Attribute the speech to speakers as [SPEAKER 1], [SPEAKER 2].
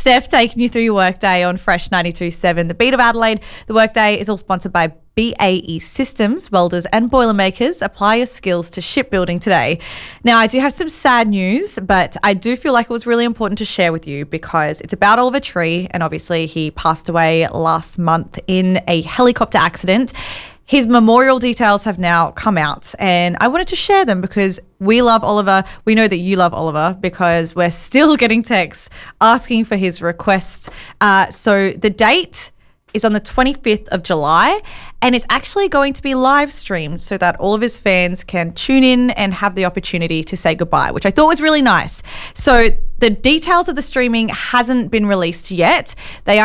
[SPEAKER 1] Steph taking you through your workday on Fresh 92.7. The Beat of Adelaide. The workday is all sponsored by BAE Systems, welders and boilermakers. Apply your skills to shipbuilding today. Now, I do have some sad news, but I do feel like it was really important to share with you because it's about Oliver Tree, and obviously he passed away last month in a helicopter accident. His memorial details have now come out, and I wanted to share them because we love Oliver. We know that you love Oliver because we're still getting texts asking for his requests. So the date is on the 25th of July, and it's actually going to be live streamed so that all of his fans can tune in and have the opportunity to say goodbye, which I thought was really nice. So the details of the streaming hasn't been released yet. They are